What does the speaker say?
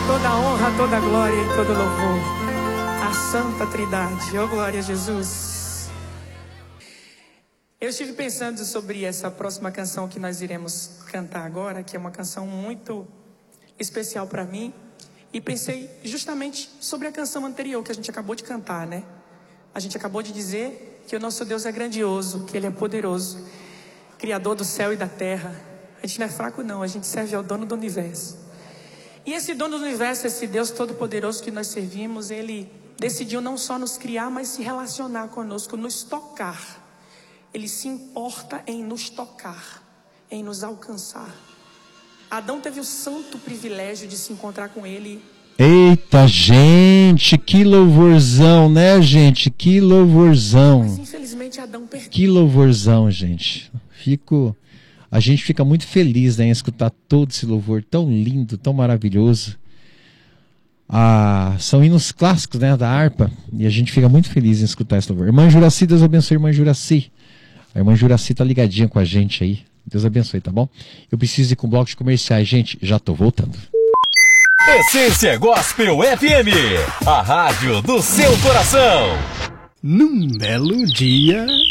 toda a honra, toda a glória e todo louvor à Santa Trindade. Oh, glória a Jesus. Eu estive pensando sobre essa próxima canção que nós iremos cantar agora, que é uma canção muito especial para mim. E pensei justamente sobre a canção anterior que a gente acabou de cantar, né? A gente acabou de dizer que o nosso Deus é grandioso, que Ele é poderoso, Criador do céu e da terra. A gente não é fraco não, a gente serve ao dono do universo. E esse dono do universo, esse Deus todo-poderoso que nós servimos, Ele decidiu não só nos criar, mas se relacionar conosco, nos tocar. Ele se importa em nos tocar, em nos alcançar. Adão teve o santo privilégio de se encontrar com Ele. Eita, gente, que louvorzão, né, gente? Que louvorzão. Mas infelizmente Adão perdeu. Que louvorzão, gente. A gente fica muito feliz, né, em escutar todo esse louvor tão lindo, tão maravilhoso. São hinos clássicos, né, da harpa, e a gente fica muito feliz em escutar esse louvor. Irmã Juraci, Deus abençoe, irmã Juraci. A irmã Juraci tá ligadinha com a gente aí. Deus abençoe, tá bom? Eu preciso ir com blocos comerciais, gente. Já tô voltando. Essência Gospel FM, a rádio do seu coração. Num belo dia...